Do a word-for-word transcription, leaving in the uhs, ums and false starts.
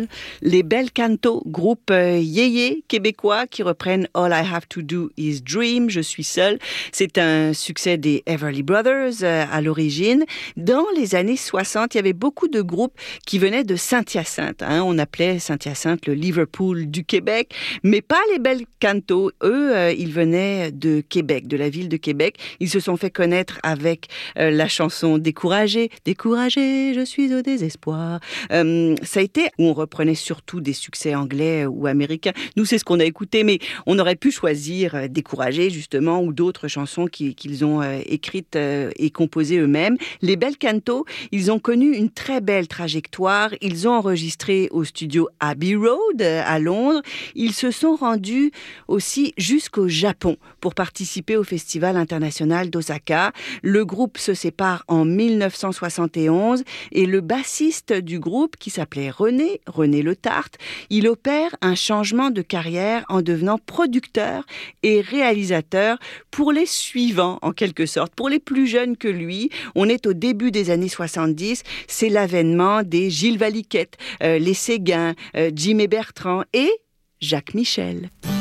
seul. Les Bel Canto, groupe euh, yéyé québécois qui reprennent All I Have to Do is Dream, Je suis seul. C'est un succès des Everly Brothers euh, à l'origine. Dans les années soixante, il y avait beaucoup de groupes qui venaient de Saint-Hyacinthe. Hein. On appelait Saint-Hyacinthe le Liverpool du Québec, mais pas les Bel Canto. Eux, euh, ils venaient de Québec, de la ville de Québec. Ils se sont fait connaître avec euh, la chanson Découragé, Découragé, je suis au désespoir. Euh, ça a été où on reprenait surtout des succès anglais ou américains. Nous, c'est ce qu'on a écouté, mais on aurait pu choisir euh, Découragé, justement, ou d'autres chansons qui, qu'ils ont euh, écrites euh, et composées eux-mêmes. Les Bel Canto, ils ont connu une très belle trajectoire. Ils ont enregistré au studio Abbey Road euh, à Londres. Ils se sont rendus aussi jusqu'au Japon pour participer au Festival international d'Osaka. Le groupe se sépare en mille neuf cent soixante et onze et le bassiste du groupe, qui s'appelait René, René Le Tarte, il opère un changement de carrière en devenant producteur et réalisateur pour les suivants, en quelque sorte, pour les plus jeunes que lui. On est au début des années soixante-dix, c'est l'avènement des Gilles Valiquette, euh, les Séguin, euh, Jim et Bertrand et Jacques Michel.